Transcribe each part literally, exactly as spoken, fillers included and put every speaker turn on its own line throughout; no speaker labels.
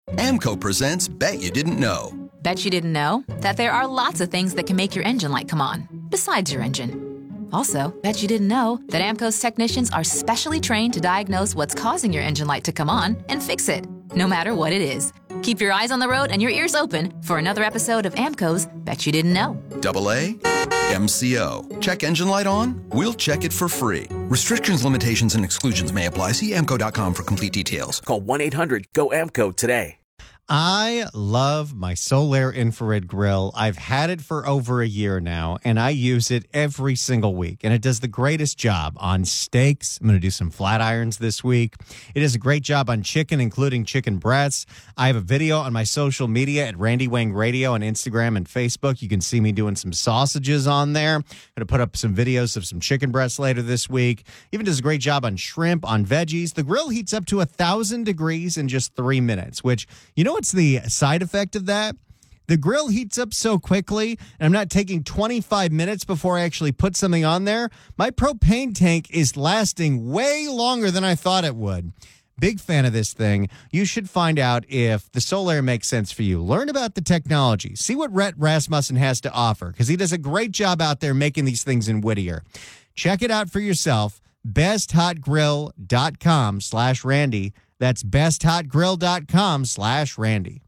AMCO presents Bet You Didn't Know.
Bet you didn't know that there are lots of things that can make your engine light come on, besides your engine. Also, bet you didn't know that AMCO's technicians are specially trained to diagnose what's causing your engine light to come on and fix it, no matter what it is. Keep your eyes on the road and your ears open for another episode of AMCO's Bet You Didn't Know.
Double A, M C O. Check engine light on? We'll check it for free. Restrictions, limitations, and exclusions may apply. See amco dot com for complete details.
Call one eight hundred G O A M C O today.
I love my Solaire infrared grill. I've had it for over a year now, and I use it every single week. And it does the greatest job on steaks. I'm going to do some flat irons this week. It does a great job on chicken, including chicken breasts. I have a video on my social media at Randy Wang Radio on Instagram and Facebook. You can see me doing some sausages on there. I'm going to put up some videos of some chicken breasts later this week. Even does a great job on shrimp, on veggies. The grill heats up to one thousand degrees in just three minutes, which, you know, what's the side effect of that? The grill heats up so quickly, and I'm not taking twenty-five minutes before I actually put something on there. My propane tank is lasting way longer than I thought it would. Big fan of this thing. You should find out if the Solaire makes sense for you. Learn about the technology. See what Rhett Rasmussen has to offer, because he does a great job out there making these things in Whittier. Check it out for yourself. best hot grill dot com slash Randy. That's best hot grill dot com slash Randy.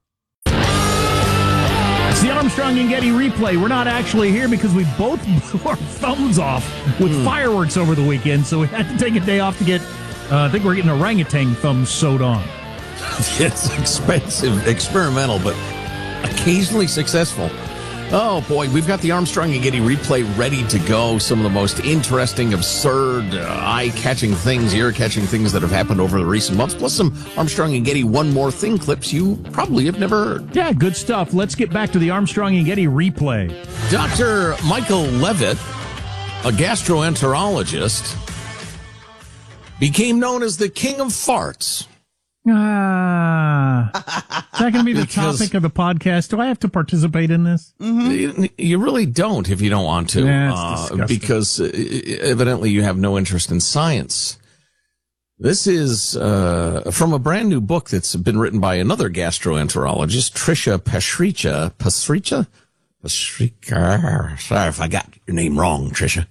It's the Armstrong and Getty replay. We're not actually here because we both blew our thumbs off with mm. fireworks over the weekend, so we had to take a day off to get, uh, I think we're getting orangutan thumbs sewed on.
It's expensive, experimental, but occasionally successful. Oh, boy, we've got the Armstrong and Getty replay ready to go. Some of the most interesting, absurd, uh, eye-catching things, ear-catching things that have happened over the recent months, plus some Armstrong and Getty One More Thing clips you probably have never heard.
Yeah, good stuff. Let's get back to the Armstrong and Getty replay.
Doctor Michael Levitt, a gastroenterologist, became known as the king of farts.
Ah, is that going to be the because topic of the podcast? Do I have to participate in this?
Mm-hmm. You really don't if you don't want to,
yeah,
uh, because uh, evidently you have no interest in science. This is uh, from a brand new book that's been written by another gastroenterologist, Tricia Pasricha. Pasricha? Pasricha. Sorry if I got your name wrong, Tricia.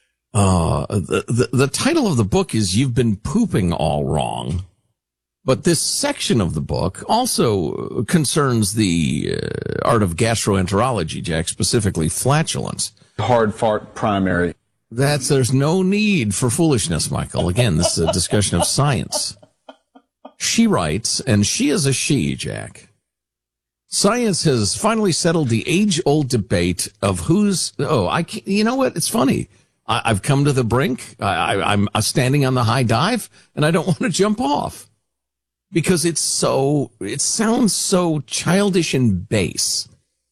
Uh, the, the, the title of the book is You've Been Pooping All Wrong. But this section of the book also concerns the uh, art of gastroenterology, Jack, specifically flatulence.
Hard fart primary.
That's, there's no need for foolishness, Michael. Again, this is a discussion of science. She writes, and she is a she, Jack. Science has finally settled the age-old debate of who's, oh, I can't, you know what? It's funny. I, I've come to the brink. I, I, I'm standing on the high dive, and I don't want to jump off. Because it's so, it sounds so childish and base.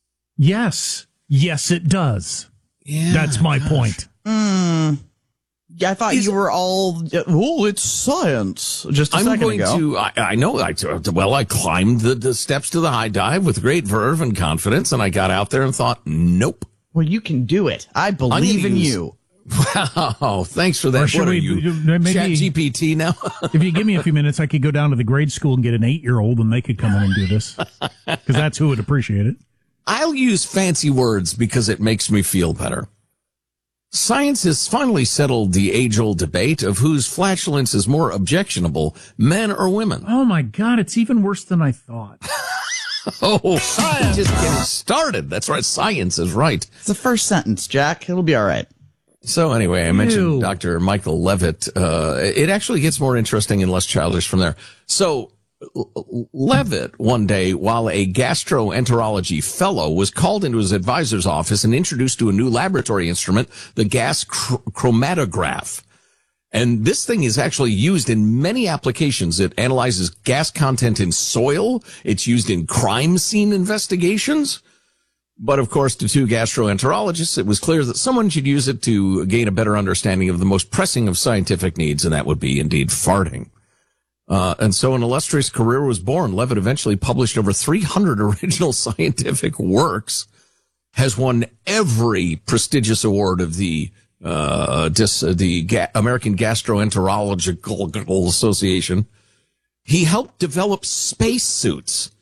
Yes. Yes, it does.
Yeah.
That's my gosh. point.
Mm. Yeah, I thought
Is,
you were all, oh, it's science. Just a
I'm
second
going
ago.
to, I, I know, I, well, I climbed the, the steps to the high dive with great verve and confidence, and I got out there and thought, nope.
Well, you can do it. I believe in
use,
you.
Wow, thanks for that. What
we,
are you,
maybe,
Chat G P T now?
If you give me a few minutes, I could go down to the grade school and get an eight-year-old and they could come in and do this. Because that's who would appreciate it.
I'll use fancy words because it makes me feel better. Science has finally settled the age-old debate of whose flatulence is more objectionable, men or women.
Oh, my God, it's even worse than I thought.
Oh, science! Just getting started. That's right, science is right.
It's the first sentence, Jack. It'll be all right.
So anyway, I
Ew.
mentioned Doctor Michael Levitt. Uh, it actually gets more interesting and less childish from there. So Levitt, one day, while a gastroenterology fellow, was called into his advisor's office and introduced to a new laboratory instrument, the gas chr- chromatograph. And this thing is actually used in many applications. It analyzes gas content in soil. It's used in crime scene investigations. But, of course, to two gastroenterologists, it was clear that someone should use it to gain a better understanding of the most pressing of scientific needs, and that would be, indeed, farting. Uh, and so an illustrious career was born. Levitt eventually published over three hundred original scientific works, has won every prestigious award of the uh, dis, uh, the Ga- American Gastroenterological Association. He helped develop spacesuits